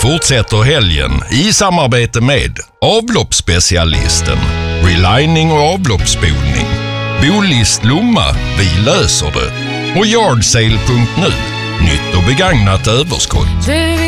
fortsätter helgen i samarbete med avloppsspecialisten, relining och avloppsspolning, Bolist Lomma, vi löser det, och Yardsale.nu, nytt och begagnat överskott.